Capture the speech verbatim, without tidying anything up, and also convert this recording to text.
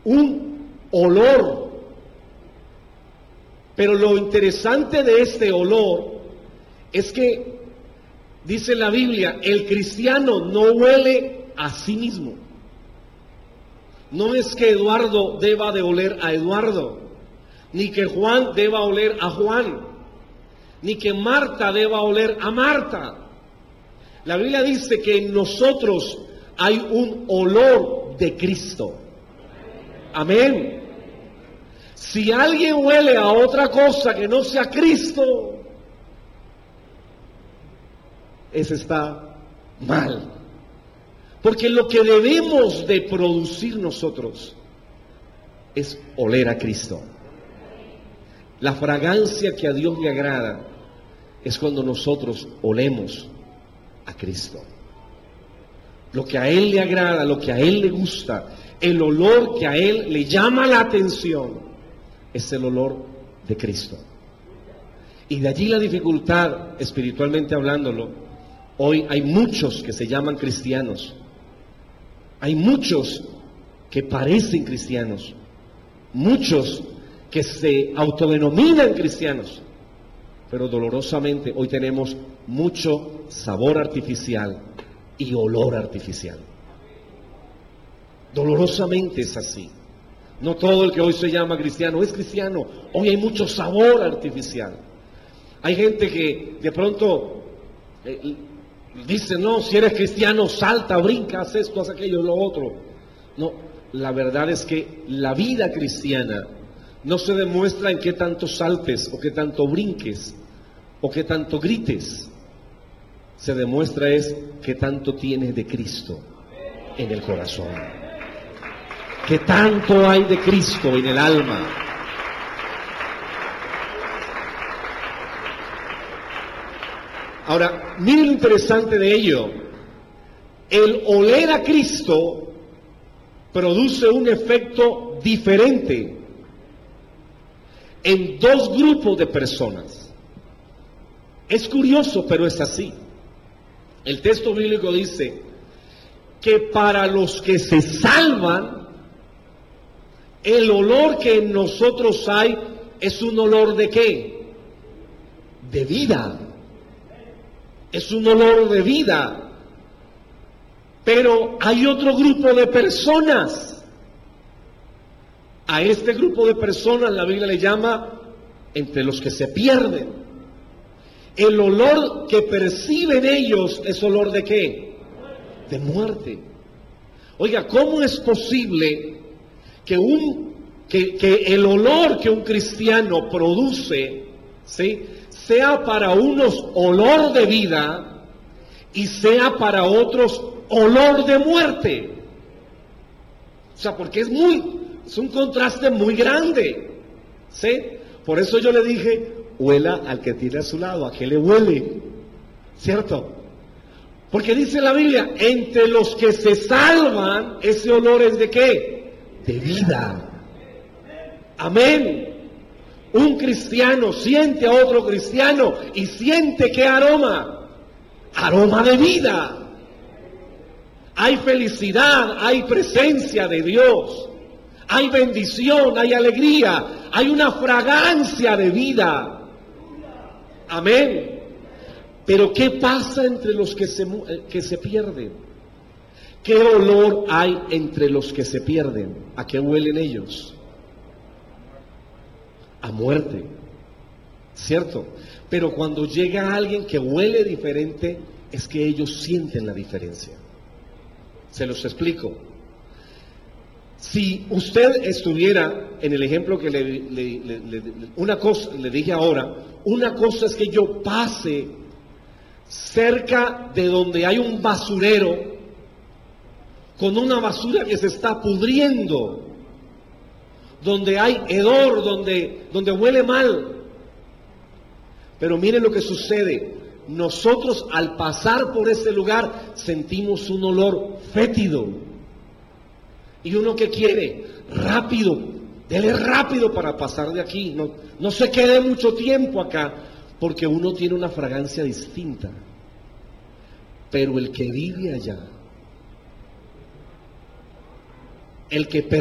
un olor. Pero lo interesante de este olor es que, dice la Biblia, el cristiano no huele a sí mismo. No es que Eduardo deba de oler a Eduardo, ni que Juan deba oler a Juan, ni que Marta deba oler a Marta. La Biblia dice que en nosotros hay un olor de Cristo. Amén. Si alguien huele a otra cosa que no sea Cristo, ese está mal. Porque lo que debemos de producir nosotros es oler a Cristo. La fragancia que a Dios le agrada es cuando nosotros olemos a Cristo. Lo que a Él le agrada, lo que a Él le gusta, el olor que a Él le llama la atención, es el olor de Cristo. Y de allí la dificultad, espiritualmente hablándolo. Hoy hay muchos que se llaman cristianos. Hay muchos que parecen cristianos. Muchos que se autodenominan cristianos. Pero dolorosamente hoy tenemos mucho sabor artificial y olor artificial. Dolorosamente es así. No todo el que hoy se llama cristiano es cristiano. Hoy hay mucho sabor artificial. Hay gente que de pronto eh, dice, no, si eres cristiano, salta, brinca, haz esto, haz aquello, lo otro. No, la verdad es que la vida cristiana no se demuestra en qué tanto saltes, o qué tanto brinques, o qué tanto grites. Se demuestra es qué tanto tienes de Cristo en el corazón. ¿Qué tanto hay de Cristo en el alma? Ahora, miren lo interesante de ello. El oler a Cristo produce un efecto diferente en dos grupos de personas. Es curioso, pero es así. El texto bíblico dice que para los que se salvan, el olor que en nosotros hay es un olor de ¿qué? De vida. Es un olor de vida. Pero hay otro grupo de personas. A este grupo de personas la Biblia le llama entre los que se pierden. El olor que perciben ellos es olor de ¿qué? De muerte. Oiga, ¿cómo es posible que un que, que el olor que un cristiano produce, ¿sí?, sea para unos olor de vida y sea para otros olor de muerte? O sea, porque es muy, es un contraste muy grande, ¿sí? Por eso yo le dije, huela al que tiene a su lado, ¿a qué le huele? ¿Cierto? Porque dice la Biblia, entre los que se salvan, ese olor es de ¿qué? De vida. Amén. Un cristiano siente a otro cristiano y siente ¿qué aroma? Aroma de vida. Hay felicidad, hay presencia de Dios, hay bendición, hay alegría, hay una fragancia de vida. Amén. Pero ¿qué pasa entre los que se, que se pierden? ¿Qué olor hay entre los que se pierden? ¿A qué huelen ellos? A muerte, ¿cierto? Pero cuando llega alguien que huele diferente, es que ellos sienten la diferencia. Se los explico. Si usted estuviera en el ejemplo que le, le, le, le, una cosa le dije ahora, una cosa es que yo pase cerca de donde hay un basurero con una basura que se está pudriendo, donde hay hedor, donde, donde huele mal. Pero miren lo que sucede. Nosotros al pasar por ese lugar sentimos un olor fétido. Y uno que quiere, rápido, dele rápido para pasar de aquí. No, no se quede mucho tiempo acá, porque uno tiene una fragancia distinta. Pero el que vive allá, el que